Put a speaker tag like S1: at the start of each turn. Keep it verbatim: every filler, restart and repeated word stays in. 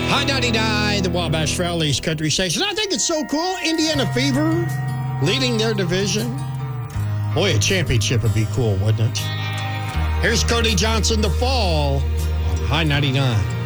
S1: High ninety-nine, the Wabash Valley's country station. I think it's so cool. Indiana Fever leading their division. Boy, a championship would be cool, wouldn't it? Here's Cody Johnson, The Fall, on High ninety-nine.